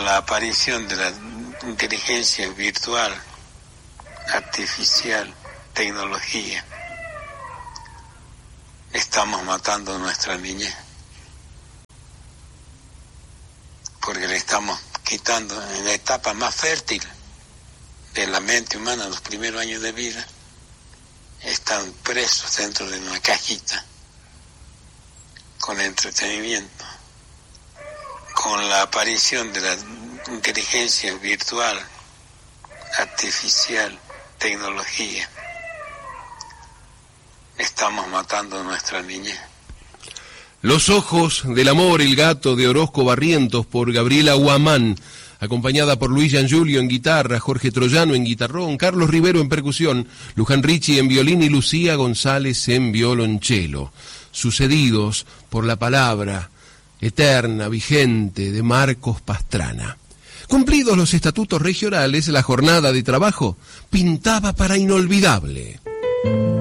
la aparición de la inteligencia virtual, artificial, tecnología, estamos matando nuestra niñez, porque le estamos quitando en la etapa más fértil de la mente humana, los primeros años de vida, están presos dentro de una cajita, con entretenimiento, con la aparición de la inteligencia virtual, artificial, tecnología, estamos matando nuestra niñez. Los ojos del amor, el gato de Orozco Barrientos, por Gabriela Huamán, acompañada por Luis Giangiulio en guitarra, Jorge Troyano en guitarrón, Carlos Rivero en percusión, Luján Ricci en violín y Lucía González en violonchelo, sucedidos por la palabra eterna, vigente de Marcos Pastrana. Cumplidos los estatutos regionales, la jornada de trabajo pintaba para inolvidable.